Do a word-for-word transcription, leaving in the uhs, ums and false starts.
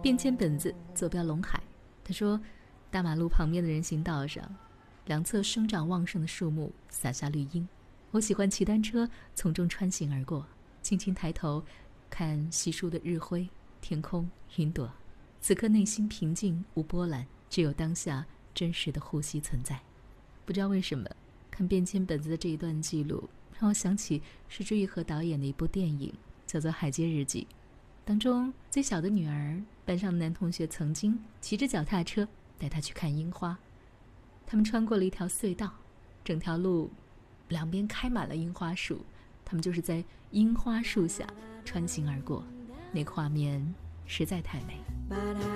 便签本子坐标陇海。他说，大马路旁边的人行道上，两侧生长旺盛的树木洒下绿荫。我喜欢骑单车从中穿行而过，轻轻抬头看稀疏的日辉、天空、云朵。此刻内心平静无波澜，只有当下真实的呼吸存在。不知道为什么，看便签本子的这一段记录，让我想起是朱玉和导演的一部电影，叫做《海街日记》。当中最小的女儿，班上的男同学曾经骑着脚踏车带她去看樱花。他们穿过了一条隧道，整条路两边开满了樱花树，他们就是在樱花树下穿行而过，那个画面实在太美。